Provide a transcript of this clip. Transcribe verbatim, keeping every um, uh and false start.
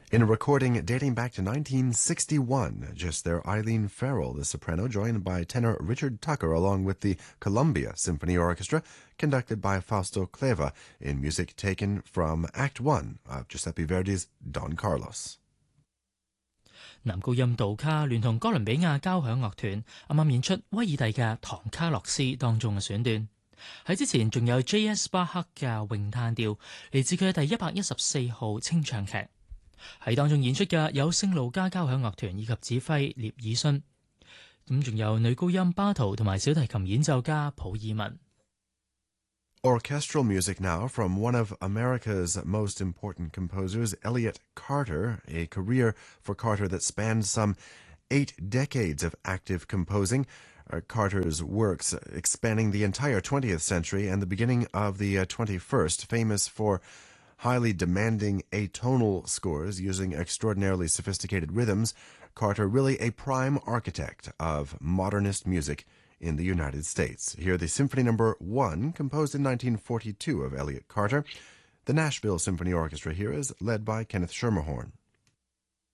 In a recording dating back to nineteen sixty-one, just there Eileen Farrell, the soprano, joined by tenor Richard Tucker, along with the Columbia Symphony Orchestra, conducted by Fausto Cleva, in music taken from Act One of Giuseppe Verdi's Don Carlos。 男高音杜卡聯同哥倫比亞交響樂團啱啱演出威爾第嘅《唐卡洛斯》當中嘅選段。喺之前仲有 J S 巴克嘅詠嘆調，嚟自佢嘅第一百一十四號清唱劇。喺當中演出嘅有聖路加交響樂團以及指揮聶爾遜，咁仲有女高音巴圖同埋小提琴演奏家普爾文。 Orchestral music now from one of America's most important composers, Elliott Carter, a career for Carter that spanned some eight decades of active composing. Uh, Carter's works spanning the entire twentieth century and the beginning of the uh, twenty-first, famous for highly demanding atonal scores using extraordinarily sophisticated rhythms. Carter really a prime architect of modernist music in the United States. Here, the Symphony Number One, composed in nineteen forty-two of Elliott Carter. The Nashville Symphony Orchestra here is led by Kenneth Schermerhorn.